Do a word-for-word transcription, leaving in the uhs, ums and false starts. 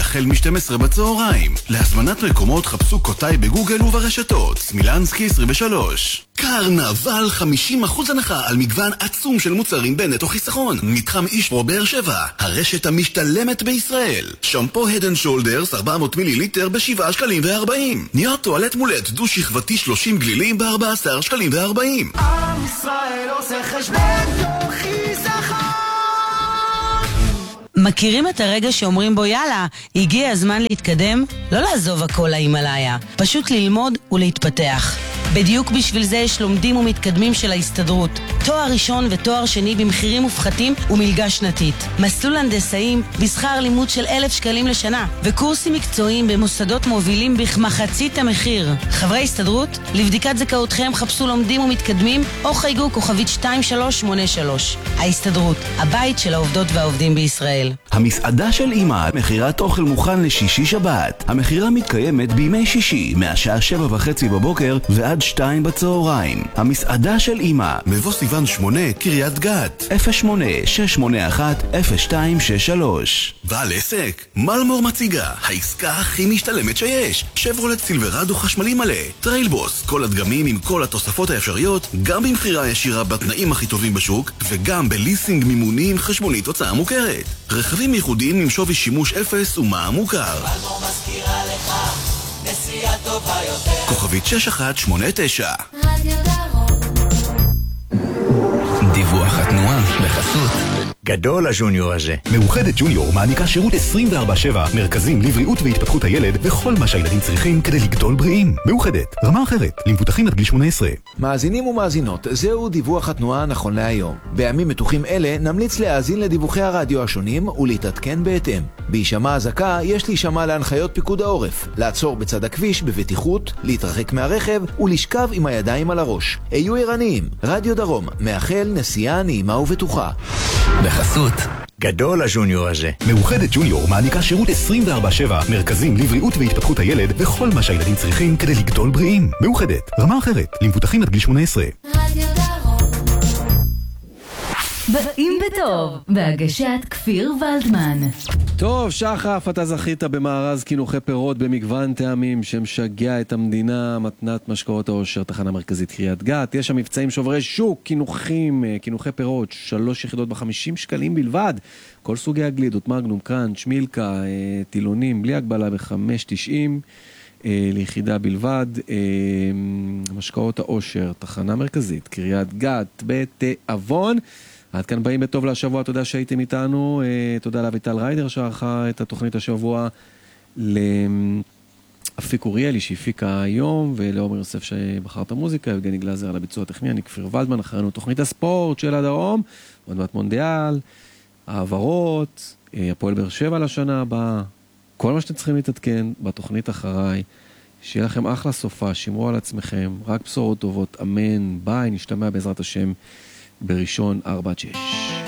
החל מ-שתים עשרה בצהריים. להזמנת מקומות חפשו קוטאי בגוגל וברשתות. סמילנסקי עשרים ושלוש. קרנבל חמישים אחוז הנחה על מגוון עצום של מוצרים בנטו חיסכון. מתחם אישפרו באר שבע, הרשת המשתלמת בישראל. שמפו Head and Shoulders ארבע מאות מיליליטר ב-שבעה שקלים וארבעים. נייר טואלט מולט דו שכבתי שלושים גלילים ב-ארבעה עשר שקלים וארבעים. עם ישראל עושה חשבון טוב חיסכון. מכירים את הרגע שאומרים בו יאללה, הגיע הזמן להתקדם? לא לעזוב הכל להימאליה, פשוט ללמוד ולהתפתח. בדיוק בשביל זה יש לומדים ומתקדמים של ההסתדרות. תואר ראשון ותואר שני במחירים מופחתים ומלגה שנתית. מסלול הנדסאים בשכר לימוד של אלף שקלים לשנה. וקורסים מקצועיים במוסדות מובילים בכמחצית המחיר. חברי הסתדרות, לבדיקת זכאותכם חפשו לומדים ומתקדמים או חייגו כוכבית שתיים שלוש שמונה שלוש. ההסתדרות, הבית של העובדות והעובדים בישראל. המסעדה של אמא, מחירת אוכל מוכן לשישי שבת. המחירה מתקיימת בימי שישי, מהשעה שבע וחצי בבוקר ועד שתיים בצהריים. המסעדה של אמא, מבוא סיוון שמונה, קריית גת, אפס שמונה שש שמונה אחת אפס שתיים שש שלוש. בעל עסק, מלמור מציגה, העסקה הכי משתלמת שיש. שברולט סילברדו חשמלי מלא, טריילבוס, כל הדגמים עם כל התוספות האפשריות, גם במחירה ישירה בתנאים הכי טובים בשוק, וגם בליסינג מימוני עם חשבונית הוצאה מוכרת. רכבים ייחודיים עם שווי שימוש אפס ומע"מ מוכר. מלמור מזכירה לך נסיעה טובה יותר. כוכבית שש אחת שמונה תשע. רדיו דרום. דיווח התנועה בחסות גדול הג'וניור הזה. מאוחדת ג'וניור מעניקה שירות עשרים וארבע שבע, מרכזים לבריאות והתפתחות הילד וכל מה שהילדים צריכים כדי לגדול בריאים. מאוחדת, רמה אחרת, למבוטחים עד גיל שמונה עשרה. מאזינים ומאזינות, זהו דיווח התנועה נכון להיום. בימים מתוחים אלה נמליץ להאזין לדיווחי הרדיו השונים ולהתעדכן בהתאם. בהישמע אזעקה יש להישמע להנחיות פיקוד העורף, לעצור בצד הכביש בבטיחות, להתרחק מהרכב ולשכב עם הידיים על הראש. היו ערניים, רדיו דרום מאחל נסיעה נעימה ובטוחה. בחסות גדול הג'וניור הזה. מאוחדת ג'וניור מעניקה שירות עשרים וארבע שבע, מרכזים לבריאות והתפתחות הילד וכל מה שהילדים צריכים כדי לגדול בריאים. מאוחדת, רמה אחרת, למבוטחים עד גיל שמונה עשרה. רדיו דרום. באים בטוב, בהגשת כפיר ולדמן. טוב, שחף, אתה זכית במארז קינוחי פירות במגוון טעמים שמשגע את המדינה. מתנת משקאות העושר, תחנה מרכזית קריית גת. יש שם מבצעים שוברי שוק, קינוחים, קינוחי פירות, שלוש יחידות בחמישים שקלים בלבד. כל סוגי הגלידות, מגנום, קראנץ', מילקה, טילונים, בלי הגבלה בחמש תשעים ליחידה בלבד. משקאות העושר, תחנה מרכזית קריית גת בתיאבון. עד כאן באים בטוב לשבוע, תודה שהייתם איתנו, תודה לאביטל ריידר שערכה את התוכנית השבוע, לאפיק אוריאלי שהפיקה היום, ולעומר יוסף שבחר את המוזיקה, יבגני גלזר על הביצוע הטכני, אני כפיר ולדמן, אחרינו תוכנית הספורט של הדרום, עוד מעט מונדיאל, העברות, הפועל באר שבע לשנה הבאה, כל מה שאתם צריכים להתעדכן בתוכנית אחריי, שיהיה לכם אחלה סופה, שמרו על עצמכם, רק בשורות טובות, אמן, ביי, נשתמע בעזרת השם, בראשון ארבע עד שש.